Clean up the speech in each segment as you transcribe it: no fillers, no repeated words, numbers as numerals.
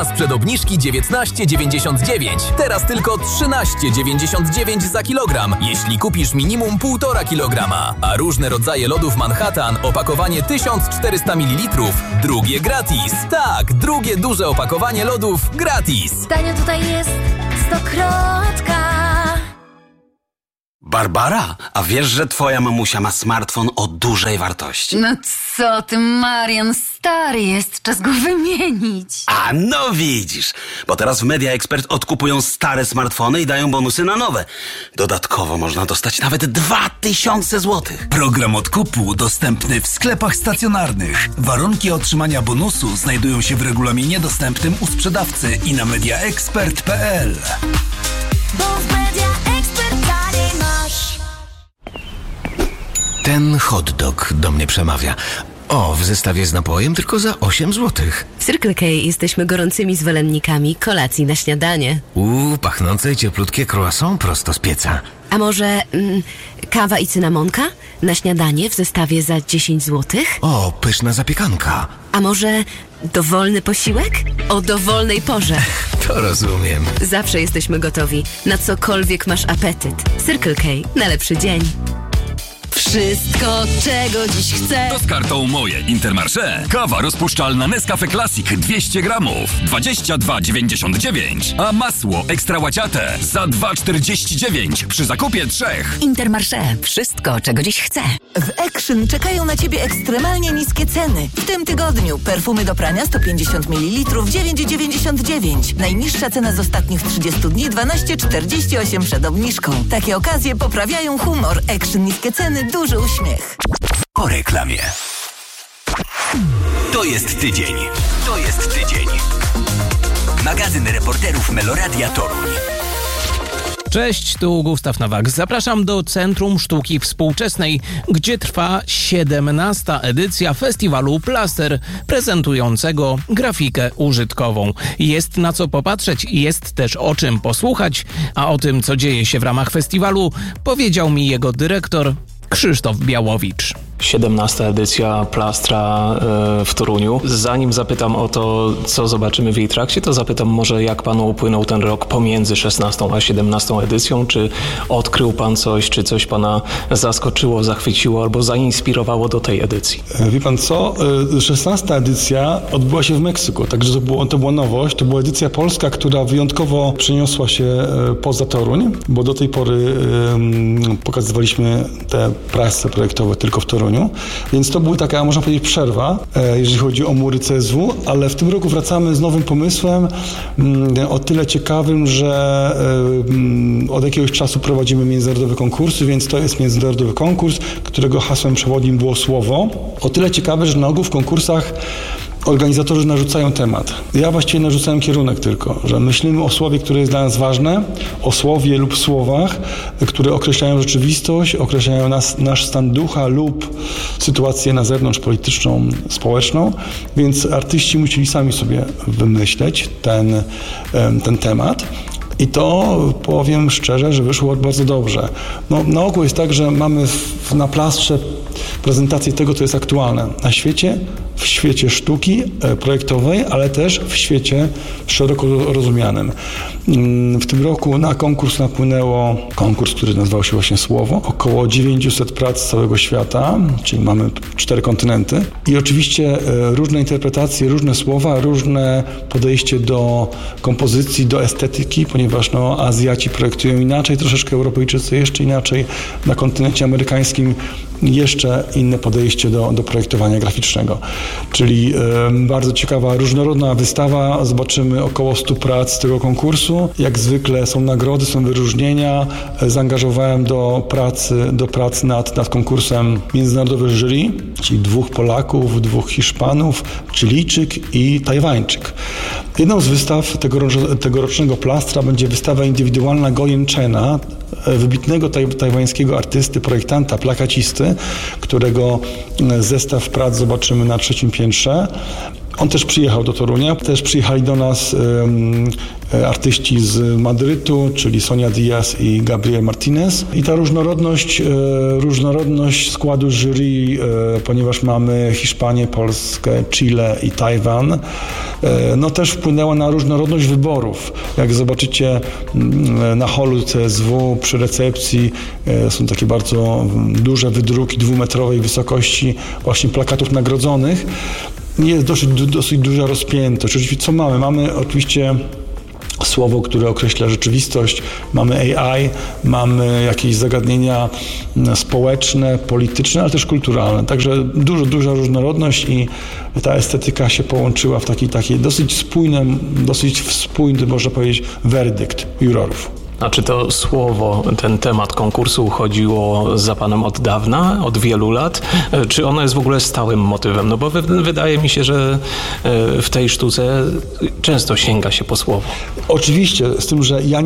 Sprzed obniżki 19,99. Teraz tylko 13,99 za kilogram, jeśli kupisz minimum 1,5 kg. A różne rodzaje lodów Manhattan, opakowanie 1400 ml, drugie gratis. Tak, drugie duże opakowanie lodów gratis. Tanio tutaj jest Stokrotka. Barbara, a wiesz, że twoja mamusia ma smartfon o dużej wartości? No co ty, Marian, stary jest, czas go wymienić. A no widzisz, bo teraz w Media Expert odkupują stare smartfony i dają bonusy na nowe. Dodatkowo można dostać nawet 2000 zł. Program odkupu dostępny w sklepach stacjonarnych. Warunki otrzymania bonusu znajdują się w regulaminie dostępnym u sprzedawcy i na mediaexpert.pl. Bo w Media Expert taniej masz. Ten hot dog do mnie przemawia. O, w zestawie z napojem tylko za 8 zł. W Circle K jesteśmy gorącymi zwolennikami kolacji na śniadanie. Pachnące i cieplutkie croissant prosto z pieca. A może kawa i cynamonka na śniadanie w zestawie za 10 zł? O, pyszna zapiekanka. A może dowolny posiłek? O dowolnej porze. To rozumiem. Zawsze jesteśmy gotowi. Na cokolwiek masz apetyt. Circle K. Na lepszy dzień. Wszystko, czego dziś chcę. To z kartą Moje Intermarché. Kawa rozpuszczalna Nescafe Classic 200 gramów 22,99. A masło ekstra łaciate za 2,49 przy zakupie 3. Intermarché. Wszystko, czego dziś chcę. W Action czekają na Ciebie ekstremalnie niskie ceny. W tym tygodniu perfumy do prania 150 ml 9,99. Najniższa cena z ostatnich 30 dni 12,48 przed obniżką. Takie okazje poprawiają humor. Action niskie ceny, duży uśmiech. Po reklamie. To jest tydzień. To jest tydzień. Magazyn reporterów Meloradia Toruń. Cześć, tu Gustaw Nowak. Zapraszam do Centrum Sztuki Współczesnej, gdzie trwa 17. edycja festiwalu Plaster, prezentującego grafikę użytkową. Jest na co popatrzeć, jest też o czym posłuchać, a o tym, co dzieje się w ramach festiwalu, powiedział mi jego dyrektor Krzysztof Białowicz. 17. edycja Plastra w Toruniu. Zanim zapytam o to, co zobaczymy w jej trakcie, to zapytam może, jak panu upłynął ten rok pomiędzy 16. a 17. edycją. Czy odkrył pan coś, czy coś pana zaskoczyło, zachwyciło albo zainspirowało do tej edycji? Wie pan co? 16. edycja odbyła się w Meksyku, także to była nowość. To była edycja polska, która wyjątkowo przeniosła się poza Toruń, bo do tej pory pokazywaliśmy te prace projektowe tylko w Toruniu. Więc to była taka, można powiedzieć, przerwa, jeżeli chodzi o mury CSW, ale w tym roku wracamy z nowym pomysłem, o tyle ciekawym, że od jakiegoś czasu prowadzimy międzynarodowe konkursy, więc to jest międzynarodowy konkurs, którego hasłem przewodnim było słowo. O tyle ciekawe, że na ogół w konkursach organizatorzy narzucają temat. Ja właściwie narzucałem kierunek tylko, że myślimy o słowie, które jest dla nas ważne, o słowie lub słowach, które określają rzeczywistość, określają nasz stan ducha lub sytuację na zewnątrz polityczną, społeczną, więc artyści musieli sami sobie wymyśleć ten temat. I to, powiem szczerze, że wyszło bardzo dobrze. No, na ogół jest tak, że mamy na plastrze prezentację tego, co jest aktualne na świecie, w świecie sztuki projektowej, ale też w świecie szeroko rozumianym. W tym roku na konkurs napłynęło konkurs, który nazywał się właśnie Słowo. Około 900 prac z całego świata, czyli mamy 4 kontynenty. I oczywiście różne interpretacje, różne słowa, różne podejście do kompozycji, do estetyki, ponieważ Azjaci projektują inaczej, troszeczkę Europejczycy jeszcze inaczej, na kontynencie amerykańskim jeszcze inne podejście do projektowania graficznego. Czyli bardzo ciekawa, różnorodna wystawa. Zobaczymy około 100 prac z tego konkursu. Jak zwykle są nagrody, są wyróżnienia. Zaangażowałem do prac nad konkursem międzynarodowe jury, czyli 2 Polaków, 2 Hiszpanów, Chilijczyk i Tajwańczyk. Jedną z wystaw tegorocznego Plastra będzie wystawa indywidualna Goyen Chena, wybitnego tajwańskiego artysty, projektanta, plakacisty, którego zestaw prac zobaczymy na 3. piętrze. On też przyjechał do Torunia, też przyjechali do nas artyści z Madrytu, czyli Sonia Diaz i Gabriel Martinez. I ta różnorodność składu jury, ponieważ mamy Hiszpanię, Polskę, Chile i Tajwan, no też wpłynęła na różnorodność wyborów. Jak zobaczycie na holu CSW przy recepcji są takie bardzo duże wydruki 2-metrowej wysokości właśnie plakatów nagrodzonych. Jest dosyć duża rozpiętość. Oczywiście co mamy? Mamy oczywiście słowo, które określa rzeczywistość, mamy AI, mamy jakieś zagadnienia społeczne, polityczne, ale też kulturalne. Także duża różnorodność i ta estetyka się połączyła w taki dosyć spójny, można powiedzieć, werdykt jurorów. A czy to słowo, ten temat konkursu chodziło za panem od dawna, od wielu lat? Czy ono jest w ogóle stałym motywem? No bo wydaje mi się, że w tej sztuce często sięga się po słowo. Oczywiście, z tym, że ja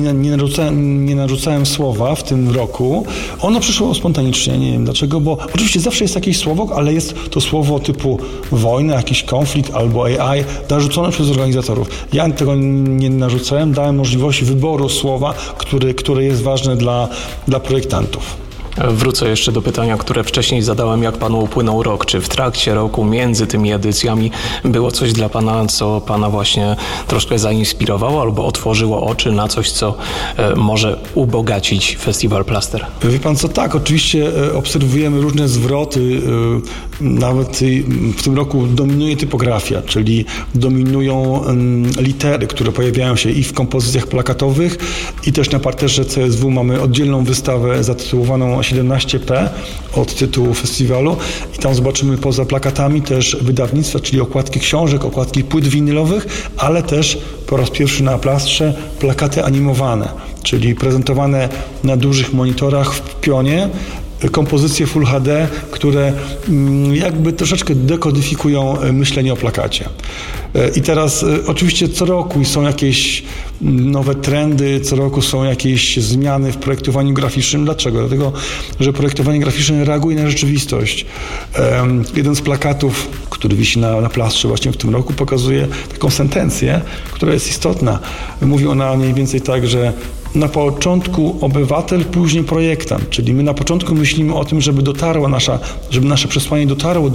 nie narzucałem słowa w tym roku. Ono przyszło spontanicznie, nie wiem dlaczego, bo oczywiście zawsze jest jakieś słowo, ale jest to słowo typu wojna, jakiś konflikt albo AI narzucone przez organizatorów. Ja tego nie narzucałem, dałem możliwość wyboru słowa, które jest ważne dla projektantów. Wrócę jeszcze do pytania, które wcześniej zadałem, jak panu upłynął rok. Czy w trakcie roku, między tymi edycjami było coś dla pana, co pana właśnie troszkę zainspirowało albo otworzyło oczy na coś, co może ubogacić Festiwal Plaster? Wie pan co, tak, oczywiście obserwujemy różne zwroty. Nawet w tym roku dominuje typografia, czyli dominują litery, które pojawiają się i w kompozycjach plakatowych, i też na parterze CSW mamy oddzielną wystawę zatytułowaną 17P od tytułu festiwalu i tam zobaczymy poza plakatami też wydawnictwa, czyli okładki książek, okładki płyt winylowych, ale też po raz pierwszy na Plastrze plakaty animowane, czyli prezentowane na dużych monitorach w pionie, kompozycje Full HD, które jakby troszeczkę dekodyfikują myślenie o plakacie. I teraz oczywiście co roku są jakieś nowe trendy, co roku są jakieś zmiany w projektowaniu graficznym. Dlaczego? Dlatego, że projektowanie graficzne reaguje na rzeczywistość. Jeden z plakatów, który wisi na Plastrze właśnie w tym roku, pokazuje taką sentencję, która jest istotna. Mówi ona mniej więcej tak, że na początku obywatel, później projektant, czyli my na początku myślimy o tym, żeby nasze przesłanie dotarło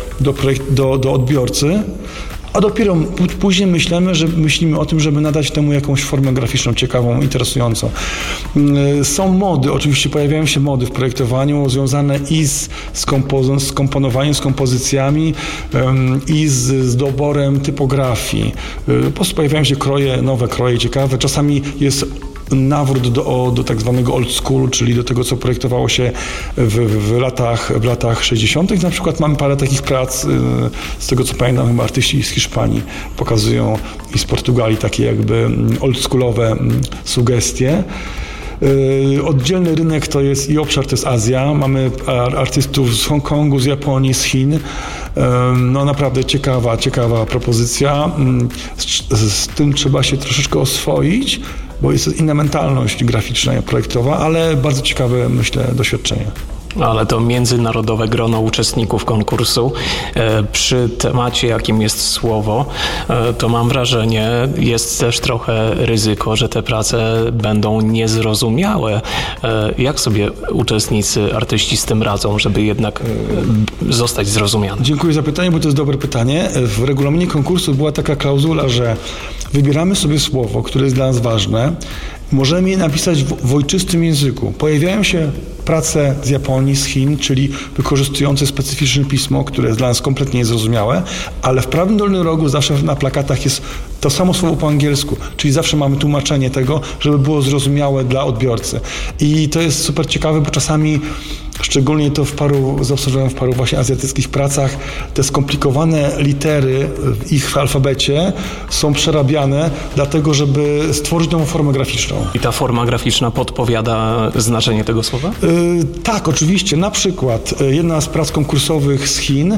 do odbiorcy, a dopiero później myślimy o tym, żeby nadać temu jakąś formę graficzną ciekawą, interesującą. Są mody, oczywiście pojawiają się mody w projektowaniu związane i z komponowaniem, z kompozycjami i z doborem typografii. Po prostu pojawiają się nowe kroje ciekawe. Czasami jest nawrót do tak zwanego old school, czyli do tego, co projektowało się w latach 60. Na przykład mamy parę takich prac, z tego co pamiętam, chyba artyści z Hiszpanii pokazują i z Portugalii takie jakby oldschoolowe sugestie. Oddzielny rynek to jest i obszar to jest Azja. Mamy artystów z Hongkongu, z Japonii, z Chin. No naprawdę ciekawa propozycja. Z tym trzeba się troszeczkę oswoić, bo jest inna mentalność graficzna i projektowa, ale bardzo ciekawe, myślę, doświadczenie. Ale to międzynarodowe grono uczestników konkursu. Przy temacie, jakim jest słowo, to mam wrażenie, jest też trochę ryzyko, że te prace będą niezrozumiałe. Jak sobie uczestnicy, artyści z tym radzą, żeby jednak zostać zrozumiani? Dziękuję za pytanie, bo to jest dobre pytanie. W regulaminie konkursu była taka klauzula, że wybieramy sobie słowo, które jest dla nas ważne. Możemy je napisać w ojczystym języku. Pojawiają się prace z Japonii, z Chin, czyli wykorzystujące specyficzne pismo, które jest dla nas kompletnie niezrozumiałe, ale w prawym dolnym rogu zawsze na plakatach jest to samo słowo po angielsku, czyli zawsze mamy tłumaczenie tego, żeby było zrozumiałe dla odbiorcy. I to jest super ciekawe, bo czasami szczególnie to zaobserwowałem w paru właśnie azjatyckich pracach, te skomplikowane litery w ich alfabecie są przerabiane dlatego, żeby stworzyć nową formę graficzną. I ta forma graficzna podpowiada znaczenie tego słowa? Tak, oczywiście. Na przykład jedna z prac konkursowych z Chin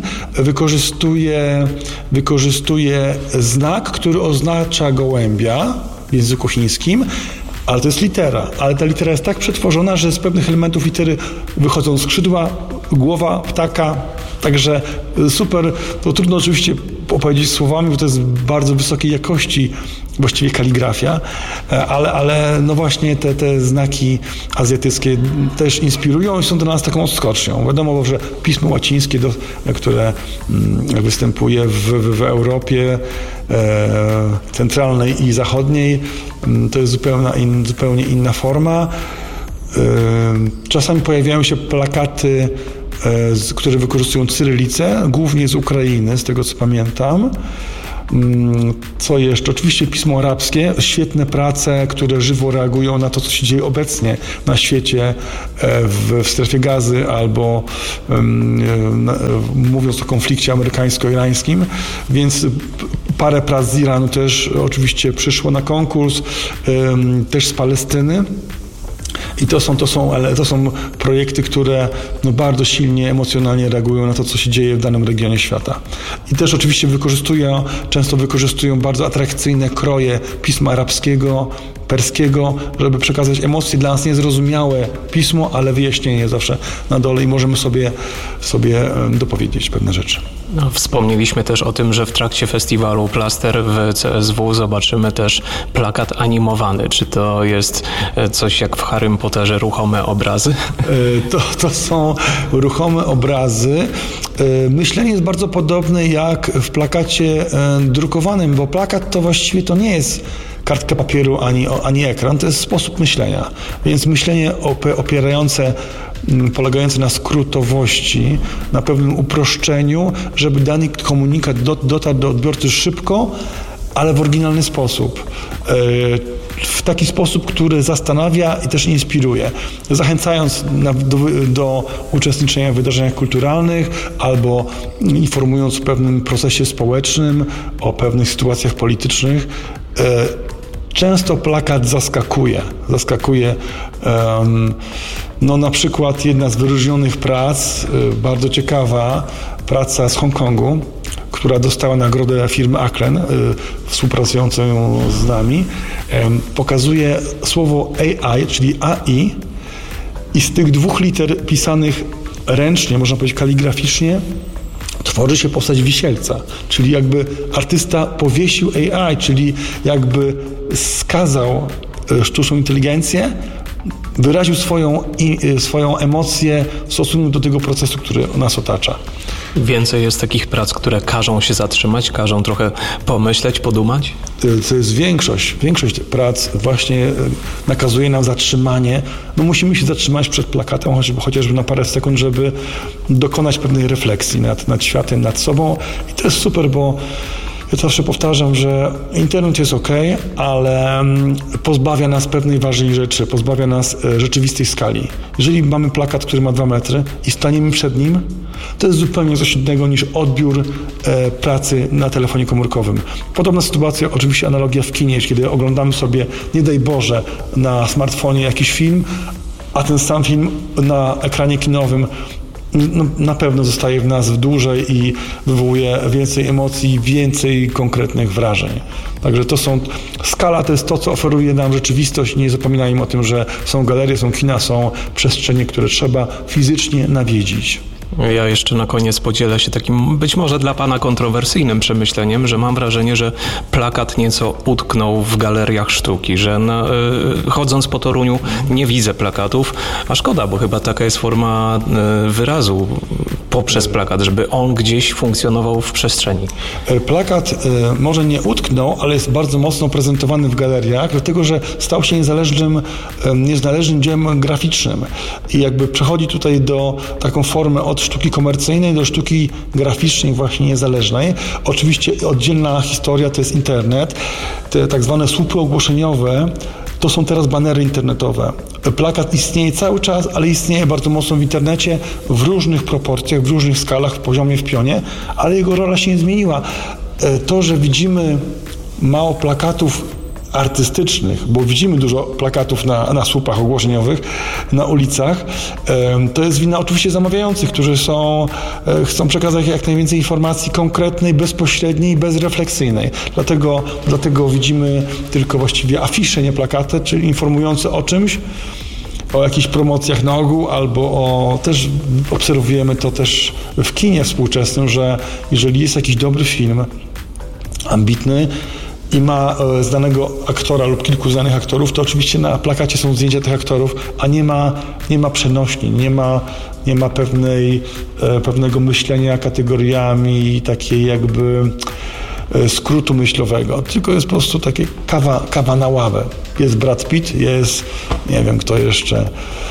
wykorzystuje znak, który oznacza gołębia w języku chińskim, ale to jest litera. Ale ta litera jest tak przetworzona, że z pewnych elementów litery wychodzą skrzydła, głowa ptaka. Także super, to trudno oczywiście opowiedzieć słowami, bo to jest bardzo wysokiej jakości właściwie kaligrafia, ale no właśnie te znaki azjatyckie też inspirują i są dla nas taką odskocznią. Wiadomo, że pismo łacińskie, które występuje w Europie centralnej i zachodniej, to jest zupełnie inna forma. Czasami pojawiają się plakaty, które wykorzystują cyrylicę, głównie z Ukrainy, z tego co pamiętam. Co jeszcze? Oczywiście pismo arabskie, świetne prace, które żywo reagują na to, co się dzieje obecnie na świecie, w strefie Gazy albo mówiąc o konflikcie amerykańsko-irańskim, więc parę prac z Iranu też oczywiście przyszło na konkurs, też z Palestyny. I to są projekty, które bardzo silnie, emocjonalnie reagują na to, co się dzieje w danym regionie świata. I też oczywiście często wykorzystują bardzo atrakcyjne kroje pisma arabskiego, perskiego, żeby przekazać emocje dla nas niezrozumiałe pismo, ale wyjaśnienie zawsze na dole i możemy sobie dopowiedzieć pewne rzeczy. No, wspomnieliśmy też o tym, że w trakcie festiwalu Plaster w CSW zobaczymy też plakat animowany. Czy to jest coś jak w Harrym Potterze ruchome obrazy? To są ruchome obrazy. Myślenie jest bardzo podobne jak w plakacie drukowanym, bo plakat to właściwie to nie jest kartka papieru ani ekran, to jest sposób myślenia. Więc myślenie polegające na skrótowości, na pewnym uproszczeniu, żeby dany komunikat dotarł do odbiorcy szybko, ale w oryginalny sposób. W taki sposób, który zastanawia i też inspiruje. Zachęcając do uczestniczenia w wydarzeniach kulturalnych albo informując o pewnym procesie społecznym, o pewnych sytuacjach politycznych. Często plakat zaskakuje. Na przykład jedna z wyróżnionych prac, bardzo ciekawa praca z Hongkongu, która dostała nagrodę firmy Aklen, współpracującą z nami, pokazuje słowo AI, czyli AI, i z tych 2 liter pisanych ręcznie, można powiedzieć kaligraficznie, tworzy się postać wisielca, czyli jakby artysta powiesił AI, czyli jakby skazał sztuczną inteligencję, wyraził swoją emocję w stosunku do tego procesu, który nas otacza. Więcej jest takich prac, które każą się zatrzymać, każą trochę pomyśleć, podumać? To jest większość. Większość prac właśnie nakazuje nam zatrzymanie. Musimy się zatrzymać przed plakatem, chociażby na parę sekund, żeby dokonać pewnej refleksji nad światem, nad sobą. I to jest super, bo ja zawsze powtarzam, że internet jest okej, ale pozbawia nas pewnej ważnej rzeczy, pozbawia nas rzeczywistej skali. Jeżeli mamy plakat, który ma 2 metry i staniemy przed nim, to jest zupełnie coś innego niż odbiór pracy na telefonie komórkowym. Podobna sytuacja, oczywiście analogia w kinie, kiedy oglądamy sobie, nie daj Boże, na smartfonie jakiś film, a ten sam film na ekranie kinowym na pewno zostaje w nas dłużej i wywołuje więcej emocji, więcej konkretnych wrażeń. Także skala to jest to, co oferuje nam rzeczywistość. Nie zapominajmy o tym, że są galerie, są kina, są przestrzenie, które trzeba fizycznie nawiedzić. Ja jeszcze na koniec podzielę się takim być może dla pana kontrowersyjnym przemyśleniem, że mam wrażenie, że plakat nieco utknął w galeriach sztuki, że chodząc po Toruniu nie widzę plakatów, a szkoda, bo chyba taka jest forma wyrazu poprzez plakat, żeby on gdzieś funkcjonował w przestrzeni. Plakat może nie utknął, ale jest bardzo mocno prezentowany w galeriach, dlatego że stał się niezależnym dziełem graficznym i jakby przechodzi tutaj do taką formę od sztuki komercyjnej do sztuki graficznej właśnie niezależnej. Oczywiście oddzielna historia to jest internet. Te tak zwane słupy ogłoszeniowe to są teraz banery internetowe. Plakat istnieje cały czas, ale istnieje bardzo mocno w internecie w różnych proporcjach, w różnych skalach, w poziomie, w pionie, ale jego rola się nie zmieniła. To, że widzimy mało plakatów artystycznych, bo widzimy dużo plakatów na słupach ogłoszeniowych, na ulicach, to jest wina oczywiście zamawiających, którzy chcą przekazać jak najwięcej informacji konkretnej, bezpośredniej, bezrefleksyjnej. Dlatego widzimy tylko właściwie afisze, nie plakaty, czyli informujące o czymś, o jakichś promocjach na ogół, albo też obserwujemy to też w kinie współczesnym, że jeżeli jest jakiś dobry film, ambitny i ma znanego aktora lub kilku znanych aktorów, to oczywiście na plakacie są zdjęcia tych aktorów, a nie ma przenośni, nie ma pewnego myślenia kategoriami, takiej jakby skrótu myślowego, tylko jest po prostu takie kawa na ławę. Jest Brad Pitt, jest, nie wiem kto jeszcze,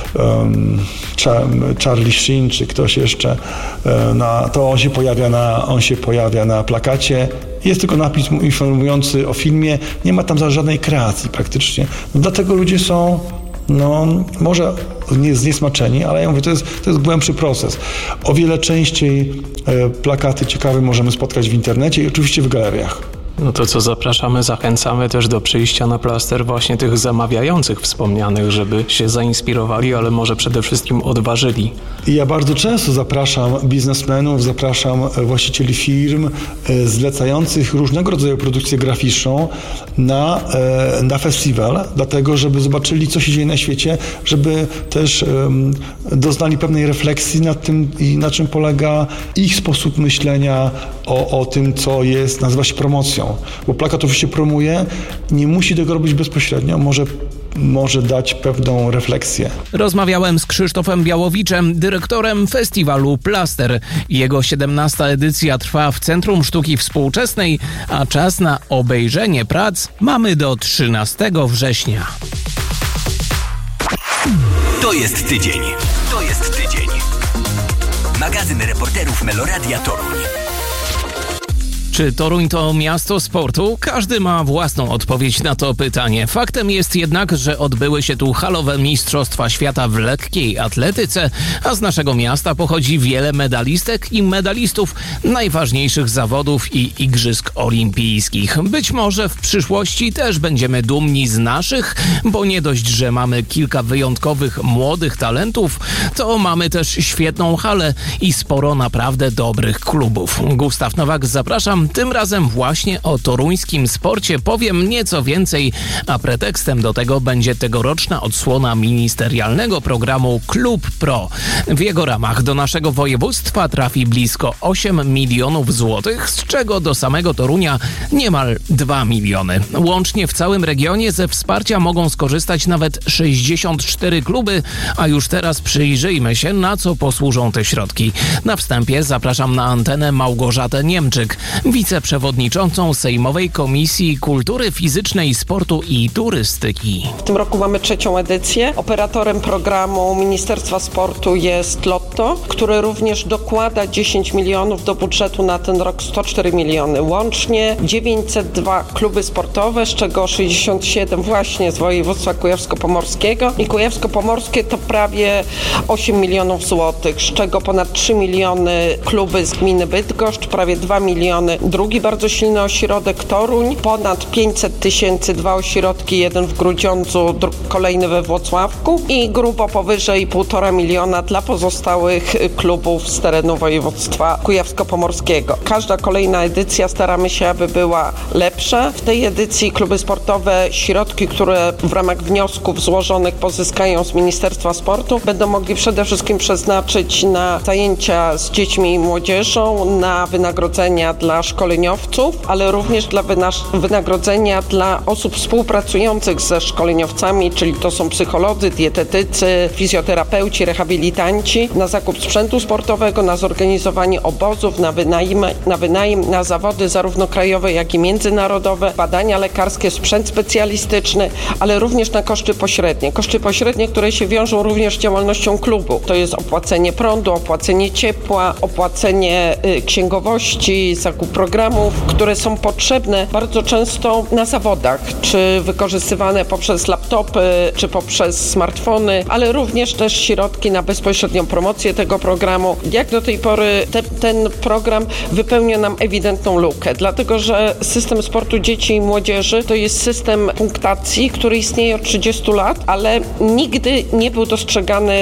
Charlie Sheen, czy ktoś jeszcze, to on się pojawia na plakacie. Jest tylko napis informujący o filmie, nie ma tam żadnej kreacji praktycznie. Dlatego ludzie są, może zniesmaczeni, ale ja mówię, to jest głębszy proces. O wiele częściej plakaty ciekawe możemy spotkać w internecie i oczywiście w galeriach. No to co, zachęcamy też do przyjścia na Plaster właśnie tych zamawiających wspomnianych, żeby się zainspirowali, ale może przede wszystkim odważyli. I ja bardzo często zapraszam biznesmenów, zapraszam właścicieli firm zlecających różnego rodzaju produkcję graficzną na festiwal, dlatego żeby zobaczyli, co się dzieje na świecie, żeby też doznali pewnej refleksji nad tym, na czym polega ich sposób myślenia o tym, co nazywa się promocją. Bo plakat oczywiście promuje, nie musi tego robić bezpośrednio, może dać pewną refleksję. Rozmawiałem z Krzysztofem Białowiczem, dyrektorem festiwalu Plaster. Jego 17. edycja trwa w Centrum Sztuki Współczesnej, a czas na obejrzenie prac mamy do 13 września. To jest tydzień. Magazyn reporterów Meloradia Toruń. Czy Toruń to miasto sportu? Każdy ma własną odpowiedź na to pytanie. Faktem jest jednak, że odbyły się tu halowe Mistrzostwa Świata w lekkiej atletyce, a z naszego miasta pochodzi wiele medalistek i medalistów najważniejszych zawodów i igrzysk olimpijskich. Być może w przyszłości też będziemy dumni z naszych, bo nie dość, że mamy kilka wyjątkowych młodych talentów, to mamy też świetną halę i sporo naprawdę dobrych klubów. Gustaw Nowak, zapraszam. Tym razem właśnie o toruńskim sporcie powiem nieco więcej, a pretekstem do tego będzie tegoroczna odsłona ministerialnego programu Klub Pro. W jego ramach do naszego województwa trafi blisko 8 milionów złotych, z czego do samego Torunia niemal 2 miliony. Łącznie w całym regionie ze wsparcia mogą skorzystać nawet 64 kluby, a już teraz przyjrzyjmy się, na co posłużą te środki. Na wstępie zapraszam na antenę Małgorzatę Niemczyk, wiceprzewodniczącą Sejmowej Komisji Kultury Fizycznej, Sportu i Turystyki. W tym roku mamy 3. edycję. Operatorem programu Ministerstwa Sportu jest Lotto, które również dokłada 10 milionów do budżetu na ten rok, 104 miliony. Łącznie 902 kluby sportowe, z czego 67 właśnie z województwa kujawsko-pomorskiego. I kujawsko-pomorskie to prawie 8 milionów złotych, z czego ponad 3 miliony kluby z gminy Bydgoszcz, prawie 2 miliony drugi bardzo silny ośrodek Toruń, ponad 500 tysięcy 2 ośrodki, jeden w Grudziądzu, kolejny we Włocławku i grubo powyżej 1,5 miliona dla pozostałych klubów z terenu województwa kujawsko-pomorskiego. Każda kolejna edycja staramy się, aby była lepsza. W tej edycji kluby sportowe środki, które w ramach wniosków złożonych pozyskają z Ministerstwa Sportu, będą mogli przede wszystkim przeznaczyć na zajęcia z dziećmi i młodzieżą, na wynagrodzenia dla szkoleniowców, ale również dla wynagrodzenia dla osób współpracujących ze szkoleniowcami, czyli to są psycholodzy, dietetycy, fizjoterapeuci, rehabilitanci, na zakup sprzętu sportowego, na zorganizowanie obozów, na wynajem, na zawody zarówno krajowe, jak i międzynarodowe, badania lekarskie, sprzęt specjalistyczny, ale również na koszty pośrednie. Koszty pośrednie, które się wiążą również z działalnością klubu. To jest opłacenie prądu, opłacenie ciepła, opłacenie księgowości, zakup programów, które są potrzebne bardzo często na zawodach, czy wykorzystywane poprzez laptopy, czy poprzez smartfony, ale również też środki na bezpośrednią promocję tego programu. Jak do tej pory ten program wypełnia nam ewidentną lukę, dlatego że system sportu dzieci i młodzieży to jest system punktacji, który istnieje od 30 lat, ale nigdy nie był dostrzegany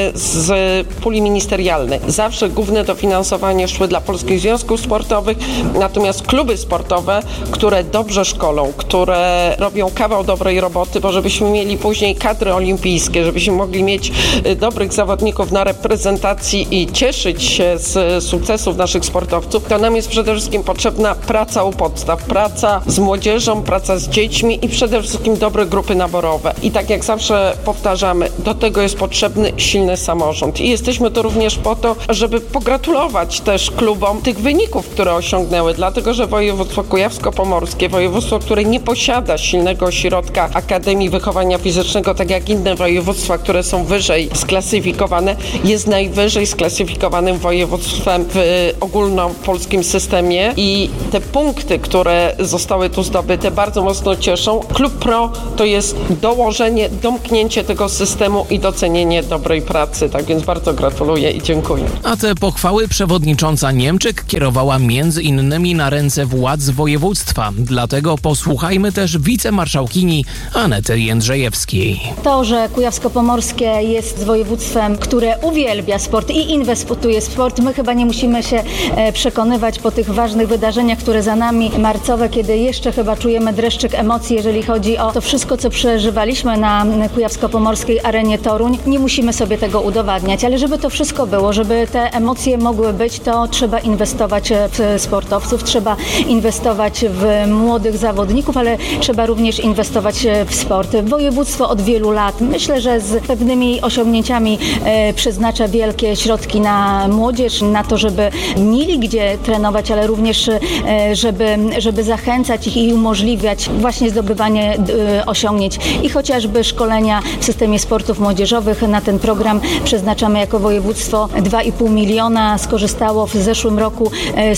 z puli ministerialnej. Zawsze główne dofinansowanie szły dla polskich związków sportowych, natomiast Natomiast kluby sportowe, które dobrze szkolą, które robią kawał dobrej roboty, bo żebyśmy mieli później kadry olimpijskie, żebyśmy mogli mieć dobrych zawodników na reprezentacji i cieszyć się z sukcesów naszych sportowców, to nam jest przede wszystkim potrzebna praca u podstaw, praca z młodzieżą, praca z dziećmi i przede wszystkim dobre grupy naborowe. I tak jak zawsze powtarzamy, do tego jest potrzebny silny samorząd. I jesteśmy tu również po to, żeby pogratulować też klubom tych wyników, które osiągnęły, dlatego że województwo kujawsko-pomorskie, województwo, które nie posiada silnego ośrodka Akademii Wychowania Fizycznego, tak jak inne województwa, które są wyżej sklasyfikowane, jest najwyżej sklasyfikowanym województwem w ogólnopolskim systemie i te punkty, które zostały tu zdobyte, bardzo mocno cieszą. Klub Pro to jest dołożenie, domknięcie tego systemu i docenienie dobrej pracy, tak więc bardzo gratuluję i dziękuję. A te pochwały przewodnicząca Niemczyk kierowała między innymi na ręce władz województwa. Dlatego posłuchajmy też wicemarszałkini Anety Jędrzejewskiej. To, że Kujawsko-Pomorskie jest województwem, które uwielbia sport i inwestuje w sport, my chyba nie musimy się przekonywać po tych ważnych wydarzeniach, które za nami, marcowe, kiedy jeszcze chyba czujemy dreszczyk emocji, jeżeli chodzi o to wszystko, co przeżywaliśmy na Kujawsko-Pomorskiej Arenie Toruń. Nie musimy sobie tego udowadniać, ale żeby to wszystko było, żeby te emocje mogły być, to trzeba inwestować w sportowców, trzeba inwestować w młodych zawodników, ale trzeba również inwestować w sport. Województwo od wielu lat, myślę, że z pewnymi osiągnięciami przeznacza wielkie środki na młodzież, na to, żeby mieli gdzie trenować, ale również żeby zachęcać ich i umożliwiać właśnie zdobywanie osiągnięć i chociażby szkolenia w systemie sportów młodzieżowych. Na ten program przeznaczamy jako województwo 2,5 miliona. Skorzystało w zeszłym roku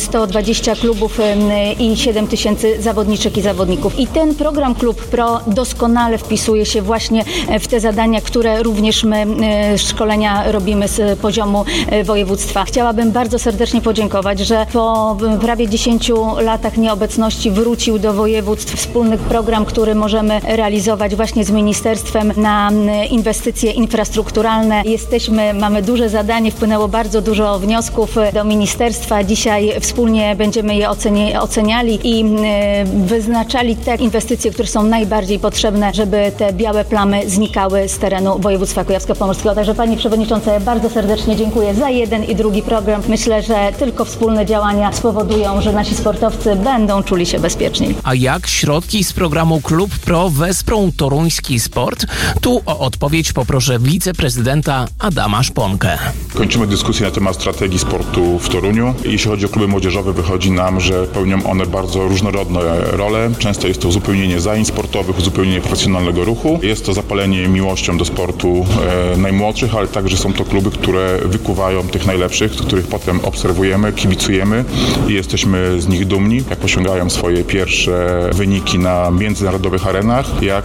120 klubów i 7 tysięcy zawodniczek i zawodników. I ten program Klub Pro doskonale wpisuje się właśnie w te zadania, które również my szkolenia robimy z poziomu województwa. Chciałabym bardzo serdecznie podziękować, że po prawie 10 latach nieobecności wrócił do województw wspólny program, który możemy realizować właśnie z ministerstwem na inwestycje infrastrukturalne. Mamy duże zadanie, wpłynęło bardzo dużo wniosków do ministerstwa. Dzisiaj wspólnie będziemy je oceniali i wyznaczali te inwestycje, które są najbardziej potrzebne, żeby te białe plamy znikały z terenu województwa kujawsko-pomorskiego. Także Pani Przewodnicząca, ja bardzo serdecznie dziękuję za jeden i drugi program. Myślę, że tylko wspólne działania spowodują, że nasi sportowcy będą czuli się bezpieczniej. A jak środki z programu Klub Pro wesprą toruński sport? Tu o odpowiedź poproszę wiceprezydenta Adama Szponkę. Kończymy dyskusję na temat strategii sportu w Toruniu. Jeśli chodzi o kluby młodzieżowe, wychodzi nam, że pełnią one bardzo różnorodne role. Często jest to uzupełnienie zajęć sportowych, uzupełnienie profesjonalnego ruchu. Jest to zapalenie miłością do sportu najmłodszych, ale także są to kluby, które wykuwają tych najlepszych, których potem obserwujemy, kibicujemy i jesteśmy z nich dumni, jak osiągają swoje pierwsze wyniki na międzynarodowych arenach. Jak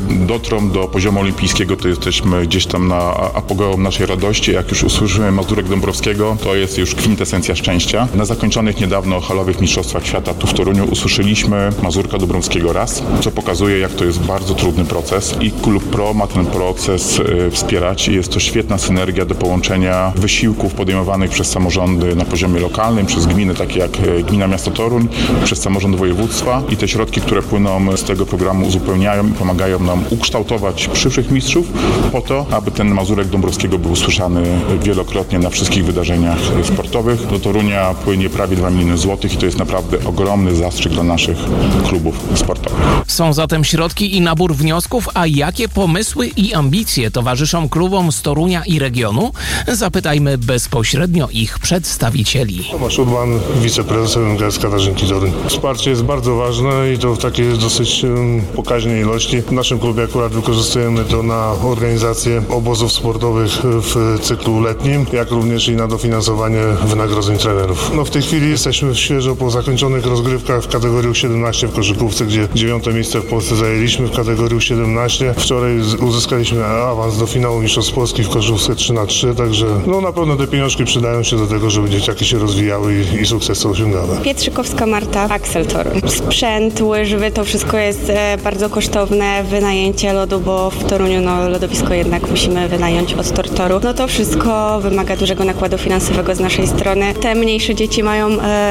dotrą do poziomu olimpijskiego, to jesteśmy gdzieś tam na apogeum naszej radości. Jak już usłyszymy Mazurek Dąbrowskiego, to jest już kwintesencja szczęścia. Na zakończonych niedawno halowych mistrzostwach świata tu w Toruniu usłyszeliśmy Mazurka Dąbrowskiego raz, co pokazuje, jak to jest bardzo trudny proces i Klub Pro ma ten proces wspierać i jest to świetna synergia do połączenia wysiłków podejmowanych przez samorządy na poziomie lokalnym, przez gminy takie jak Gmina Miasto Toruń, przez samorząd województwa i te środki, które płyną z tego programu uzupełniają i pomagają nam ukształtować przyszłych mistrzów po to, aby ten Mazurek Dąbrowskiego był słyszany wielokrotnie na wszystkich wydarzeniach sportowych. Do Torunia płynie prawie 2 miliony złotych i to jest naprawdę ogromny zastrzyk dla naszych klubów sportowych. Są zatem środki i nabór wniosków, a jakie pomysły i ambicje towarzyszą klubom z Torunia i regionu? Zapytajmy bezpośrednio ich przedstawicieli. Tomasz Urban, wiceprezes MKS Katarzynki Toruń. Wsparcie jest bardzo ważne i to w takiej dosyć pokaźnej ilości. W naszym klubie akurat wykorzystujemy to na organizację obozów sportowych w cyklu letnim, jak również i na dofinansowanie wynagrodzeń trenerów. W tej chwili jesteśmy świeżo po zakończonych rozgrywkach w kategorii 17 w koszykówce, gdzie 9. miejsce w Polsce zajęliśmy w kategorii 17. Wczoraj uzyskaliśmy awans do finału Mistrzostw Polski w koszykówce 3x3, także na pewno te pieniążki przydają się do tego, żeby dzieciaki się rozwijały i sukcesy osiągały. Pietrzykowska Marta, Axel Toruń. Sprzęt, łyżwy, to wszystko jest bardzo kosztowne. Wynajęcie lodu, bo w Toruniu lodowisko jednak musimy wynająć od Tortoru. To wszystko wymaga dużego nakładu finansowego z naszej strony. Te mniejsze dzieci mają różne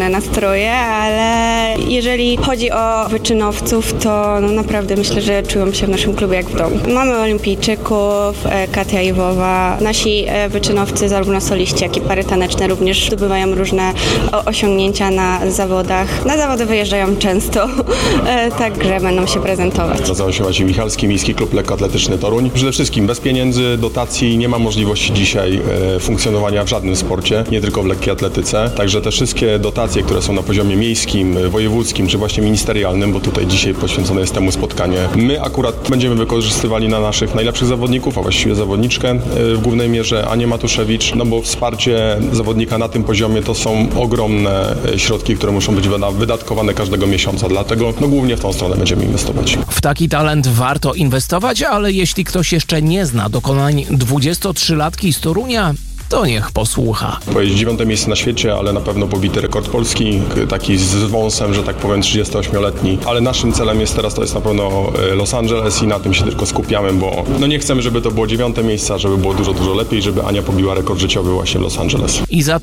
różne nastroje, ale jeżeli chodzi o wyczynowców, to naprawdę myślę, że czują się w naszym klubie jak w domu. Mamy olimpijczyków, Katia Iwowa. Nasi wyczynowcy, zarówno soliści, jak i pary taneczne również zdobywają różne osiągnięcia na zawodach. Na zawody wyjeżdżają często, także będą się prezentować. Nazywam się Maciej Michalski, Miejski Klub Lekkoatletyczny Toruń. Przede wszystkim bez pieniędzy, dotacji nie ma możliwości dzisiaj funkcjonowania w żadnym sporcie, nie tylko w lekkiej atletyce. Także te wszystkie dotacje, które są na poziomie miejskim, wojewódzkim czy właśnie ministerialnym, bo tutaj dzisiaj poświęcone jest temu spotkanie, my akurat będziemy wykorzystywali na naszych najlepszych zawodników, a właściwie zawodniczkę w głównej mierze Anię Matuszewicz, no bo wsparcie zawodnika na tym poziomie to są ogromne środki, które muszą być wydatkowane każdego miesiąca, dlatego głównie w tą stronę będziemy inwestować. W taki talent warto inwestować, ale jeśli ktoś jeszcze nie zna dokonań 23-latki z Torunia, to niech posłucha. Powiedzieć 9. miejsce na świecie, ale na pewno pobity rekord Polski, taki z wąsem, że tak powiem 38-letni, ale naszym celem jest teraz, to jest na pewno Los Angeles i na tym się tylko skupiamy, bo nie chcemy, żeby to było 9. miejsce, żeby było dużo, dużo lepiej, żeby Ania pobiła rekord życiowy właśnie w Los Angeles. I za